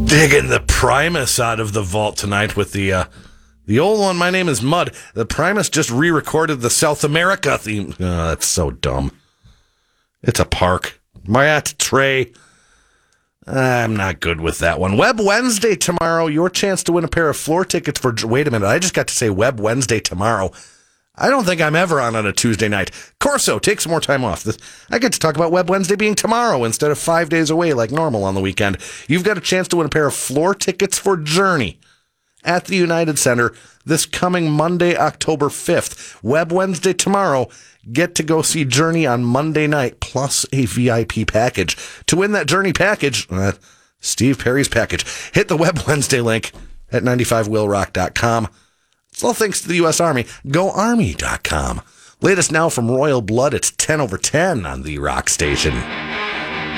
Digging the Primus out of the vault tonight with the old one, My Name is Mud. The Primus just re-recorded the South America theme. Oh, that's so dumb. It's a park. Mariette Trey. I'm not good with that one. Web Wednesday tomorrow. Your chance to win a pair of floor tickets for... Wait a minute. I just got to say Web Wednesday tomorrow. I don't think I'm ever on a Tuesday night. Corso, take some more time off. I get to talk about Web Wednesday being tomorrow instead of 5 days away like normal on the weekend. You've got a chance to win a pair of floor tickets for Journey at the United Center this coming Monday, October 5th. Web Wednesday tomorrow. Get to go see Journey on Monday night, plus a VIP package. To win that Journey package, Steve Perry's package, hit the Web Wednesday link at 95willrock.com. It's all thanks to the U.S. Army. GoArmy.com. Latest now from Royal Blood. It's 10 over 10 on the Rock Station.